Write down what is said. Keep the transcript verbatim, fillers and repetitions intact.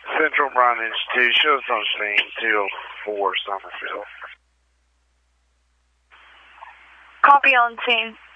Central Bryan Institute, show us on scene, two oh four Summerfield. Copy on scene.